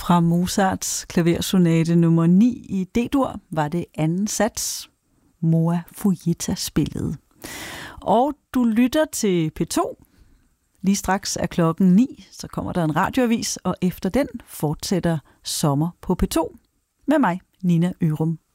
Fra Mozarts klaversonate nummer 9 i D-dur var det anden sats, Moa Fujita spillede. Og du lytter til P2. Lige straks er klokken 9, så kommer der en radioavis, og efter den fortsætter Sommer på P2 med mig, Nina Ørum.